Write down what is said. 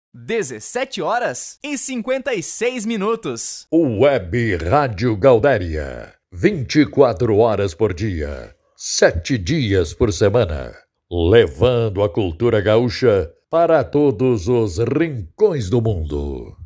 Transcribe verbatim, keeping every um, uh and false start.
dezessete horas e cinquenta e seis minutos. Web Rádio Gaudéria, vinte e quatro horas por dia, sete dias por semana, levando a cultura gaúcha para todos os rincões do mundo.